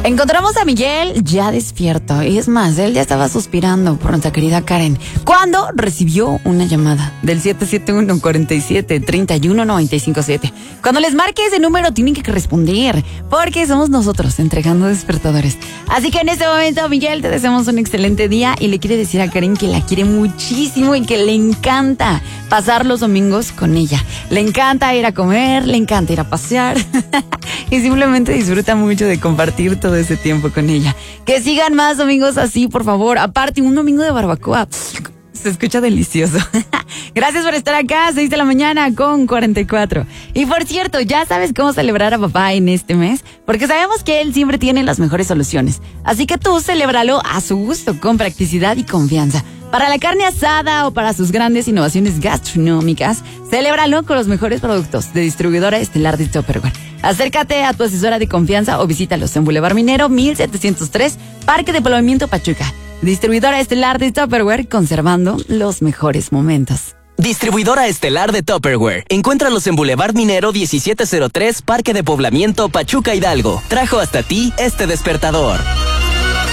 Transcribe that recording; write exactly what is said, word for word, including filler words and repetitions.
Encontramos a Miguel ya despierto. Y es más, él ya estaba suspirando por nuestra querida Karen cuando recibió una llamada del siete siete uno, cuatro siete, tres uno, nueve cinco siete. Cuando les marque ese número tienen que responder, porque somos nosotros entregando despertadores. Así que en este momento, Miguel, te deseamos un excelente día y le quiere decir a Karen que la quiere muchísimo y que le encanta pasar los domingos con ella. Le encanta ir a comer, le encanta ir a pasear y simplemente disfruta mucho de compartir todo ese tiempo con ella. Que sigan más domingos así, por favor. Aparte, un domingo de barbacoa se escucha delicioso. Gracias por estar acá, seis de la mañana con cuarenta y cuatro. Y por cierto, ¿ya sabes cómo celebrar a papá en este mes? Porque sabemos que él siempre tiene las mejores soluciones. Así que tú celébralo a su gusto, con practicidad y confianza. Para la carne asada o para sus grandes innovaciones gastronómicas, celébralo con los mejores productos de distribuidora estelar de Tupperware. Acércate a tu asesora de confianza o visítalos en Boulevard Minero mil setecientos tres, Parque de Poblamiento Pachuca. Distribuidora estelar de Tupperware, conservando los mejores momentos. Distribuidora estelar de Tupperware. Encuéntralos en Boulevard Minero diecisiete cero tres, Parque de Poblamiento Pachuca Hidalgo. Trajo hasta ti este despertador.